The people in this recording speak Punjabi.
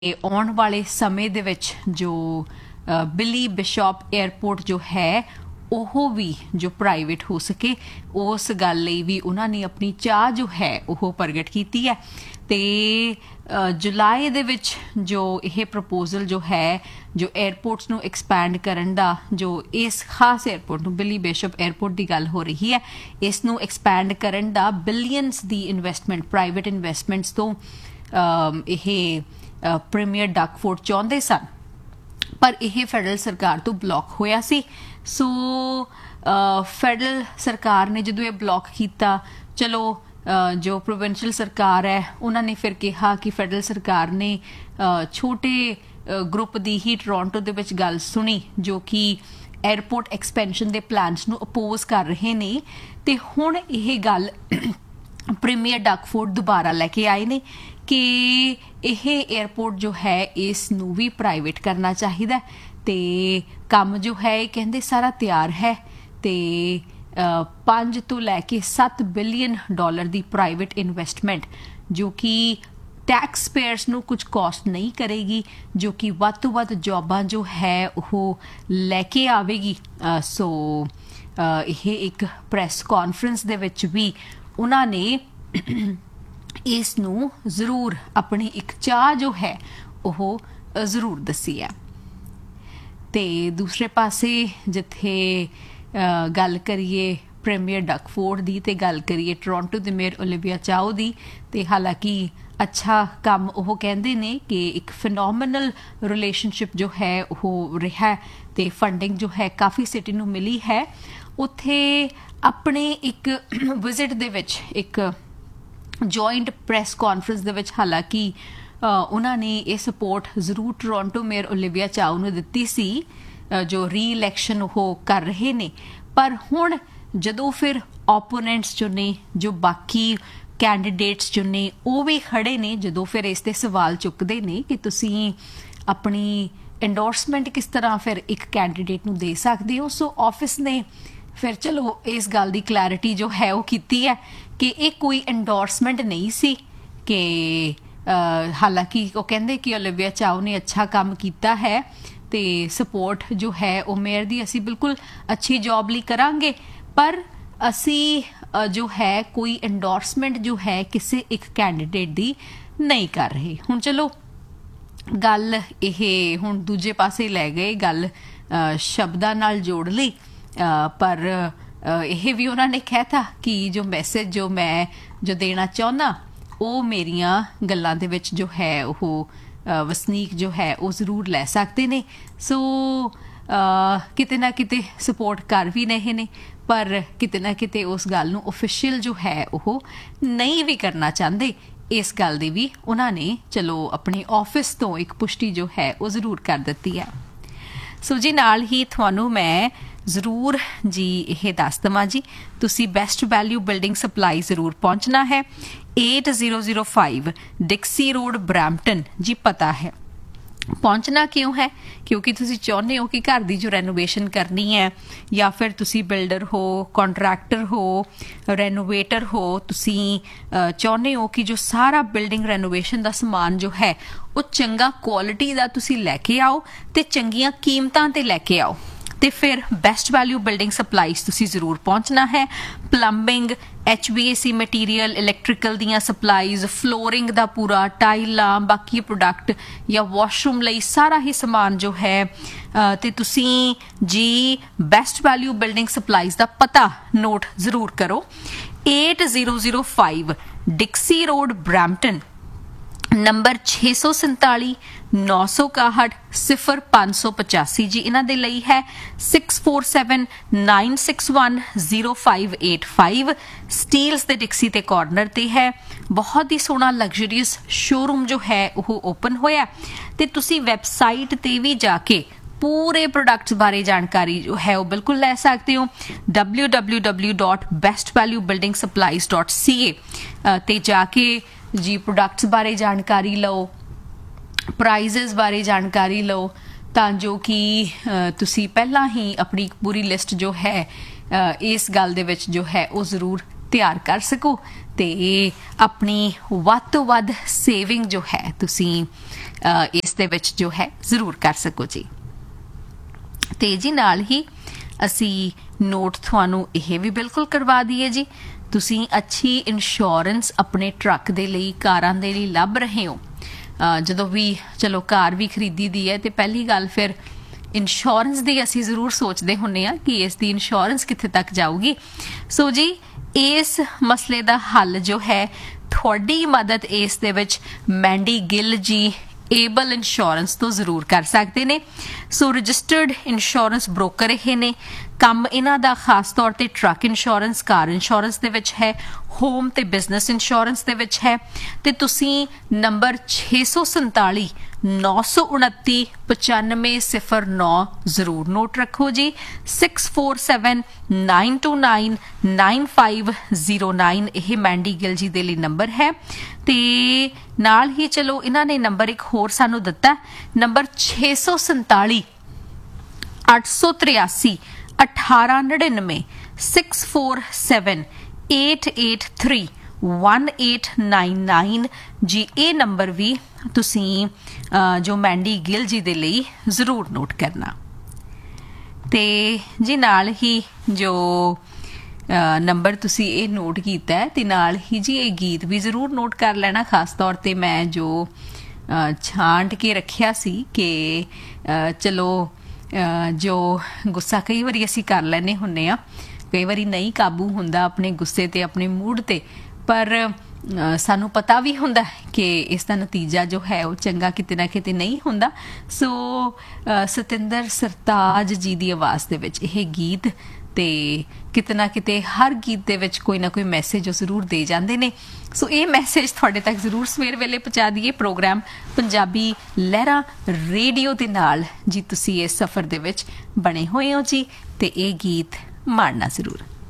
ਆਉਣ ਵਾਲੇ ਸਮੇਂ ਦੇ ਵਿੱਚ ਜੋ ਬਿਲੀ ਬਿਸ਼ਪ 에ਅਰਪੋਰਟ ਜੋ ਹੈ ਉਹ ਵੀ ਜੋ ਪ੍ਰਾਈਵੇਟ ਹੋ ਸਕੇ ਉਸ ਗੱਲ ਲਈ ਵੀ ਉਹਨਾਂ ਨੇ ਆਪਣੀ ਚਾਹ ਜੋ ਹੈ ਉਹ ਪ੍ਰਗਟ ਕੀਤੀ ਹੈ ਤੇ ਜੁਲਾਈ ਦੇ ਵਿੱਚ ਜੋ ਇਹ ਪ੍ਰਪੋਜ਼ਲ ਜੋ ਹੈ ਜੋ 에ਅਰਪੋਰਟਸ ਨੂੰ ਐਕਸਪੈਂਡ ਕਰਨ ਦਾ ਜੋ ਇਸ ਖਾਸ 에ਅਰਪੋਰਟ ਨੂੰ ਬਿਲੀ ਬਿਸ਼ਪ 에ਅਰਪੋਰਟ ਦੀ ਗੱਲ ਹੋ ਰਹੀ ਹੈ ਇਸ ਨੂੰ ਐਕਸਪੈਂਡ ਕਰਨ ਦਾ ਬਿਲੀਅਨਸ ਦੀ ਇਨਵੈਸਟਮੈਂਟ ਪ੍ਰਾਈਵੇਟ ਇਨਵੈਸਟਮੈਂਟਸ ਤੋਂ ਇਹ ਪ੍ਰੀਮੀਅਰ ਡਕਫੋਰਡ ਚਾਹੁੰਦੇ ਸਨ ਪਰ ਇਹ ਫੈਡਰਲ ਸਰਕਾਰ ਤੋਂ ਬਲੌਕ ਹੋਇਆ ਸੀ ਸੋ ਫੈਡਰਲ ਸਰਕਾਰ ਨੇ ਜਦੋਂ ਇਹ ਬਲੌਕ ਕੀਤਾ ਚਲੋ ਜੋ ਪ੍ਰੋਵਿੰਸ਼ੀਅਲ ਸਰਕਾਰ ਹੈ ਉਹਨਾਂ ਨੇ ਫਿਰ ਕਿਹਾ ਕਿ ਫੈਡਰਲ ਸਰਕਾਰ ਨੇ ਛੋਟੇ ਗਰੁੱਪ ਦੀ ਹੀ ਟੋਰਾਂਟੋ ਦੇ ਵਿੱਚ ਗੱਲ ਸੁਣੀ ਜੋ ਕਿ 에ਅਰਪੋਰਟ ਐਕਸਪੈਂਸ਼ਨ ਦੇ ਪਲਾਨਸ ਨੂੰ ਅਪੋਜ਼ ਕਰ ਰਹੇ ਨੇ ਤੇ ਹੁਣ ਇਹ ਗੱਲ ਪ੍ਰੀਮੀਅਰ ਡਕਫੋਰਡ ਦੁਬਾਰਾ ਲੈ ਕੇ ਆਏ ਨੇ ਕਿ ਇਹ 에ਅਰਪੋਰਟ ਜੋ ਹੈ ਇਸ ਨੂੰ ਵੀ ਪ੍ਰਾਈਵੇਟ ਕਰਨਾ ਚਾਹੀਦਾ ਤੇ ਕੰਮ ਜੋ ਹੈ ਕਹਿੰਦੇ ਸਾਰਾ ਤਿਆਰ ਹੈ ਤੇ 5 ਤੋਂ ਲੈ ਕੇ 7 ਬਿਲੀਅਨ ਡਾਲਰ ਦੀ ਪ੍ਰਾਈਵੇਟ ਇਨਵੈਸਟਮੈਂਟ ਜੋ ਕਿ ਟੈਕਸ ਪੇਅਰਸ ਨੂੰ ਕੁਝ ਕਾਸਟ ਨਹੀਂ ਕਰੇਗੀ ਜੋ ਕਿ ਵੱਧ ਤੋਂ ਵੱਧ ਜੌਬਾਂ ਜੋ ਹੈ ਉਹ ਲੈ ਕੇ ਆਵੇਗੀ ਸੋ ਇਹ ਇੱਕ ਪ੍ਰੈਸ ਕਾਨਫਰੰਸ ਦੇ ਵਿੱਚ ਵੀ ਉਹਨਾਂ ਨੇ ਇਸ ਨੂੰ ਜ਼ਰੂਰ ਆਪਣੀ ਇੱਕ ਚਾਹ ਜੋ ਹੈ ਉਹ ਜ਼ਰੂਰ ਦੱਸੀ ਹੈ ਤੇ ਦੂਸਰੇ ਪਾਸੇ ਜਿੱਥੇ ਗੱਲ ਕਰੀਏ ਪ੍ਰੀਮੀਅਰ ਡਕਫੋਰਡ ਦੀ ਤੇ ਗੱਲ ਕਰੀਏ ਟੋਰਾਂਟੋ ਦੇ ਮੇਅਰ ਓਲੀਵੀਆ ਚਾਓ ਦੀ ਤੇ ਹਾਲਾਂਕਿ ਅੱਛਾ ਕੰਮ ਉਹ ਕਹਿੰਦੇ ਨੇ ਕਿ ਇੱਕ ਫਿਨੋਮੀਨਲ ਰਿਲੇਸ਼ਨਸ਼ਿਪ ਜੋ ਹੈ ਉਹ ਰਿਹਾ ਤੇ ਫੰਡਿੰਗ ਜੋ ਹੈ ਕਾਫੀ ਸਿਟੀ ਨੂੰ ਮਿਲੀ ਹੈ ਉੱਥੇ ਆਪਣੇ ਇੱਕ ਵਿਜ਼ਿਟ ਦੇ ਵਿੱਚ ਇੱਕ ਜੁਆਇੰਟ ਪ੍ਰੈਸ ਕਾਨਫਰੰਸ ਦੇ ਵਿੱਚ ਹਾਲਾਂਕਿ ਉਹਨਾਂ ਨੇ ਇਹ ਸਪੋਰਟ ਜ਼ਰੂਰ ਟੋਰਾਂਟੋ ਮੇਅਰ ਓਲੀਵੀਆ ਚਾਓ ਨੂੰ ਦਿੱਤੀ ਸੀ ਜੋ ਰੀ-ਇਲੈਕਸ਼ਨ ਉਹ ਕਰ ਰਹੇ ਨੇ ਪਰ ਹੁਣ ਜਦੋਂ ਫਿਰ ਓਪੋਨੈਂਟਸ ਜੋ ਨੇ ਜੋ ਬਾਕੀ ਕੈਂਡੀਡੇਟਸ ਜੋ ਨੇ ਉਹ ਵੀ ਖੜੇ ਨੇ ਜਦੋਂ ਫਿਰ ਇਸ ਤੇ ਸਵਾਲ ਚੁੱਕਦੇ ਨੇ ਕਿ ਤੁਸੀਂ ਆਪਣੀ ਐਂਡੋਰਸਮੈਂਟ ਕਿਸ ਤਰ੍ਹਾਂ ਫਿਰ ਇੱਕ ਕੈਂਡੀਡੇਟ ਨੂੰ ਦੇ ਸਕਦੇ ਹੋ ਸੋ ਆਫਿਸ ਨੇ ਫਿਰ ਚਲੋ ਇਸ ਗੱਲ ਦੀ ਕਲੈਰਿਟੀ ਜੋ ਹੈ ਉਹ ਕੀਤੀ ਹੈ ਕਿ ਇਹ ਕੋਈ ਐਂਡੋਰਸਮੈਂਟ ਨਹੀਂ ਸੀ ਕਿ ਹਾਲਾਂਕਿ ਉਹ ਕਹਿੰਦੇ ਕਿ ਓਲੀਵੀਆ ਚਾਓ ਨੇ ਅੱਛਾ ਕੰਮ ਕੀਤਾ ਹੈ ਤੇ ਸਪੋਰਟ ਜੋ ਹੈ ਉਹ ਮੇਅਰ ਦੀ ਅਸੀਂ ਬਿਲਕੁਲ ਅੱਛੀ ਜੌਬ ਲਈ ਕਰਾਂਗੇ ਪਰ ਅਸੀਂ ਜੋ ਹੈ ਕੋਈ ਐਂਡੋਰਸਮੈਂਟ ਜੋ ਹੈ ਕਿਸੇ ਇੱਕ ਕੈਂਡੀਡੇਟ ਦੀ ਨਹੀਂ ਕਰ ਰਹੇ ਹੁਣ ਚਲੋ ਗੱਲ ਇਹ ਹੁਣ ਦੂਜੇ ਪਾਸੇ ਲੈ ਗਏ ਗੱਲ ਸ਼ਬਦਾਂ ਨਾਲ ਜੋੜ ਲਈ ਪਰ ਇਹ ਵੀ ਉਹਨਾਂ ਨੇ ਕਹਿਤਾ ਕਿ ਜੋ ਮੈਸੇਜ ਜੋ ਮੈਂ ਜੋ ਦੇਣਾ ਚਾਹੁੰਦਾ ਉਹ ਮੇਰੀਆਂ ਗੱਲਾਂ ਦੇ ਵਿੱਚ ਜੋ ਹੈ ਉਹ ਵਸਨੀਕ ਜੋ ਹੈ ਉਹ ਜ਼ਰੂਰ ਲੈ ਸਕਦੇ ਨੇ ਸੋ ਕਿਤੇ ਨਾ ਕਿਤੇ ਸਪੋਰਟ ਕਰ ਵੀ ਰਹੇ ਨੇ ਪਰ ਕਿਤੇ ਨਾ ਕਿਤੇ ਉਸ ਗੱਲ ਨੂੰ ਓਫੀਸ਼ੀਅਲ ਜੋ ਹੈ ਉਹ ਨਹੀਂ ਵੀ ਕਰਨਾ ਚਾਹੁੰਦੇ ਇਸ ਗੱਲ ਦੀ ਵੀ ਉਹਨਾਂ ਨੇ ਚਲੋ ਆਪਣੇ ਆਫਿਸ ਤੋਂ ਇੱਕ ਪੁਸ਼ਟੀ ਜੋ ਹੈ ਉਹ ਜ਼ਰੂਰ ਕਰ ਦਿੱਤੀ ਹੈ ਸੋ ਜੀ ਨਾਲ ਹੀ ਤੁਹਾਨੂੰ ਮੈਂ ਜ਼ਰੂਰ ਜੀ ਇਹ ਦੱਸ ਦੇਵਾਂ ਜੀ ਤੁਸੀਂ ਬੈਸਟ ਵੈਲਿਊ ਬਿਲਡਿੰਗ ਸਪਲਾਈ ਜ਼ਰੂਰ ਪਹੁੰਚਣਾ ਹੈ 8005 ਡਿਕਸੀ ਰੋਡ ਬਰੈਂਪਟਨ ਜੀ ਪਤਾ ਹੈ ਪਹੁੰਚਣਾ ਕਿਉਂ ਹੈ ਕਿਉਂਕਿ ਤੁਸੀਂ ਚਾਹੁੰਦੇ ਹੋ ਕਿ ਘਰ ਦੀ ਜੋ ਰੈਨੋਵੇਸ਼ਨ ਕਰਨੀ ਹੈ ਜਾਂ ਫਿਰ ਤੁਸੀਂ ਬਿਲਡਰ ਹੋ ਕੰਟਰੈਕਟਰ ਹੋ ਰੈਨੋਵੇਟਰ ਹੋ ਤੁਸੀਂ ਚਾਹੁੰਦੇ ਹੋ ਕਿ ਜੋ ਸਾਰਾ ਬਿਲਡਿੰਗ ਰੈਨੋਵੇਸ਼ਨ ਦਾ ਸਮਾਨ ਜੋ ਹੈ ਉਹ ਚੰਗਾ ਕੁਆਲਿਟੀ ਦਾ ਤੁਸੀਂ ਲੈ ਕੇ ਆਓ ਤੇ ਚੰਗੀਆਂ ਕੀਮਤਾਂ ਤੇ ਲੈ ਕੇ ਆਓ ਤੇ ਫਿਰ ਬੈਸਟ ਵੈਲਿਊ ਬਿਲਡਿੰਗ ਸਪਲਾਈਜ਼ ਤੁਸੀਂ ਜ਼ਰੂਰ ਪਹੁੰਚਣਾ ਹੈ ਪਲੰਬਿੰਗ HVAC ਮਟੀਰੀਅਲ ਇਲੈਕਟ੍ਰੀਕਲ ਦੀਆਂ ਸਪਲਾਈਜ਼ ਫਲੋਰਿੰਗ ਦਾ ਪੂਰਾ ਟਾਈਲਾਂ ਬਾਕੀ ਪ੍ਰੋਡਕਟ ਜਾਂ ਵਾਸ਼ਰੂਮ ਲਈ ਸਾਰਾ ਹੀ ਸਮਾਨ ਜੋ ਹੈ ਤੇ ਤੁਸੀਂ ਜੀ ਬੈਸਟ ਵੈਲਿਊ ਬਿਲਡਿੰਗ ਸਪਲਾਈਜ਼ ਦਾ ਪਤਾ ਨੋਟ ਜ਼ਰੂਰ ਕਰੋ 8005 ਡਿਕਸੀ ਰੋਡ ਬਰੈਂਪਟਨ ਨੰਬਰ 647 961 0585 ਜੀ ਇਹਨਾਂ ਦੇ ਲਈ ਹੈ 6479610585 ਸਟੀਲਸ ਦੇ ਡਿਕਸੀ ਤੇ ਕਾਰਨਰ ਤੇ ਹੈ ਬਹੁਤ ਹੀ ਸੋਹਣਾ ਲਗਜ਼ਰੀਅਸ ਸ਼ੋਰੂਮ ਜੋ ਹੈ ਉਹ ਓਪਨ ਹੋਇਆ ਤੇ ਤੁਸੀਂ ਵੈਬਸਾਈਟ ਤੇ ਵੀ ਜਾ ਕੇ ਪੂਰੇ ਪ੍ਰੋਡਕਟਸ ਬਾਰੇ ਜਾਣਕਾਰੀ ਜੋ ਹੈ ਉਹ ਬਿਲਕੁਲ ਲੈ ਸਕਦੇ ਹੋ www.bestvaluebuildingsupplies.ca ਤੇ ਜਾ ਕੇ ਜੀ ਪ੍ਰੋਡਕਟਸ ਬਾਰੇ ਜਾਣਕਾਰੀ ਲਓ ਪ੍ਰਾਈਜ਼ਸ ਬਾਰੇ ਜਾਣਕਾਰੀ ਲਓ ਤਾਂ ਜੋ ਕਿ ਤੁਸੀਂ ਪਹਿਲਾਂ ਹੀ ਆਪਣੀ ਪੂਰੀ ਲਿਸਟ ਜੋ ਹੈ ਇਸ ਗੱਲ ਦੇ ਵਿੱਚ ਜੋ ਹੈ ਉਹ ਜ਼ਰੂਰ ਤਿਆਰ ਕਰ ਸਕੋ ਤੇ ਆਪਣੀ ਵੱਧ ਤੋਂ ਵੱਧ ਸੇਵਿੰਗ ਜੋ ਹੈ ਤੁਸੀਂ ਇਸ ਦੇ ਵਿੱਚ ਜੋ ਹੈ ਜ਼ਰੂਰ ਕਰ ਸਕੋ ਜੀ। ਤੇ ਜੀ ਨਾਲ ਹੀ ਅਸੀਂ ਨੋਟ ਤੁਹਾਨੂੰ ਇਹ ਵੀ ਬਿਲਕੁਲ ਕਰਵਾ ਦਈਏ ਜੀ, ਤੁਸੀਂ ਅੱਛੀ ਇੰਸ਼ੋਰੈਂਸ ਆਪਣੇ ਟਰੱਕ ਦੇ ਲਈ, ਕਾਰਾਂ ਦੇ ਲਈ ਲੱਭ ਰਹੇ ਹੋ। ਜਦੋਂ ਵੀ ਚਲੋ ਕਾਰ ਵੀ ਖਰੀਦੀ ਦੀ ਹੈ ਤੇ ਪਹਿਲੀ ਗੱਲ ਫਿਰ ਇੰਸ਼ੋਰੈਂਸ ਦੀ ਅਸੀਂ ਜ਼ਰੂਰ ਸੋਚਦੇ ਹੁੰਦੇ ਹਾਂ ਕਿ ਇਸ ਦੀ ਇੰਸ਼ੋਰੈਂਸ ਕਿੱਥੇ ਤੱਕ ਜਾਊਗੀ। ਸੋ ਜੀ ਇਸ ਮਸਲੇ ਦਾ ਹੱਲ ਜੋ ਹੈ, ਤੁਹਾਡੀ ਮਦਦ ਇਸ ਦੇ ਵਿੱਚ ਮੈਂਡੀ ਗਿੱਲ ਜੀ ਏਬਲ ਇੰਸ਼ੋਰੈਂਸ ਤੋਂ ਜ਼ਰੂਰ ਕਰ ਸਕਦੇ ਨੇ। ਸੋ ਰਜਿਸਟਰਡ ਇੰਸ਼ੋਰੈਂਸ ਬ੍ਰੋਕਰ ਇਹ ਨੇ। ਕੰਮ ਇਹਨਾਂ ਦਾ ਖਾਸ ਤੌਰ ਤੇ ਟਰੱਕ ਇੰਸ਼ੋਰੈਂਸ, ਕਾਰ ਇੰਸ਼ੋਰੈਂਸ ਦੇ ਵਿੱਚ ਹੈ, ਹੋਮ ਤੇ ਬਿਜ਼ਨਸ ਇੰਸ਼ੋਰੈਂਸ ਦੇ ਵਿੱਚ ਹੈ। ਤੇ ਤੁਸੀਂ ਨੰਬਰ 647 929 9509 ਜ਼ਰੂਰ ਨੋਟ ਰੱਖੋ ਜੀ। 647 929 9509 ਇਹ ਮੈਂਡੀ ਗਿੱਲ ਜੀ ਦੇ ਲਈ ਨੰਬਰ ਹੈ। ਤੇ ਨਾਲ ਹੀ ਚਲੋ ਇਹਨਾਂ ਨੇ ਨੰਬਰ ਇੱਕ ਹੋਰ ਸਾਨੂੰ ਦਿੱਤਾ, ਨੰਬਰ 647 883 1899 647 883 1899 ਜੀ। ਇਹ ਨੰਬਰ ਵੀ ਤੁਸੀਂ ਜੋ ਮੈਂਡੀ ਗਿੱਲ ਜੀ ਦੇ ਲਈ ਜ਼ਰੂਰ ਨੋਟ ਕਰਨਾ। ਤੇ ਜੀ ਨਾਲ ਹੀ ਜੋ ਨੰਬਰ ਤੁਸੀਂ ਇਹ ਨੋਟ ਕੀਤਾ ਹੈ ਤੇ ਨਾਲ ਹੀ ਜੀ ਇਹ ਗੀਤ ਵੀ ਜ਼ਰੂਰ ਨੋਟ ਕਰ ਲੈਣਾ। ਖਾਸ ਤੌਰ ਤੇ ਮੈਂ ਜੋ ਛਾਂਟ ਕੇ ਰੱਖਿਆ ਸੀ ਕਿ ਚਲੋ ਜੋ ਗੁੱਸਾ ਕਈ ਵਾਰੀ ਅਸੀਂ ਕਰ ਲੈਂਦੇ ਹੁੰਦੇ ਹਾਂ, ਕਈ ਵਾਰੀ ਨਹੀਂ ਕਾਬੂ ਹੁੰਦਾ ਆਪਣੇ ਗੁੱਸੇ ਤੇ, ਆਪਣੇ ਮੂਡ ਤੇ, ਪਰ ਸਾਨੂੰ ਪਤਾ ਵੀ ਹੁੰਦਾ ਕਿ ਇਸ ਦਾ ਨਤੀਜਾ ਜੋ ਹੈ ਉਹ ਚੰਗਾ ਕਿਤੇ ਨਾ ਕਿਤੇ ਨਹੀਂ ਹੁੰਦਾ। ਸੋ ਸਤਿੰਦਰ ਸਰਤਾਜ ਜੀ ਦੀ ਆਵਾਜ਼ ਦੇ ਵਿੱਚ ਇਹ ਗੀਤ, ਤੇ ਕਿਤੇ ਨਾ ਕਿਤੇ ਹਰ ਗੀਤ ਦੇ ਵਿੱਚ ਕੋਈ ਨਾ ਕੋਈ ਮੈਸੇਜ ਉਹ ਜ਼ਰੂਰ ਦੇ ਜਾਂਦੇ ਨੇ। ਸੋ ਇਹ ਮੈਸੇਜ ਤੁਹਾਡੇ ਤੱਕ ਜ਼ਰੂਰ ਸਵੇਰ ਵੇਲੇ ਪਹੁੰਚਾ ਦਈਏ। ਪ੍ਰੋਗਰਾਮ ਪੰਜਾਬੀ ਲਹਿਰਾਂ ਰੇਡੀਓ ਦੇ ਨਾਲ ਜੀ ਤੁਸੀਂ ਇਸ ਸਫ਼ਰ ਦੇ ਵਿੱਚ ਬਣੇ ਹੋਏ ਹੋ ਜੀ, ਤੇ ਇਹ ਗੀਤ ਮਾਣਨਾ ਜ਼ਰੂਰ।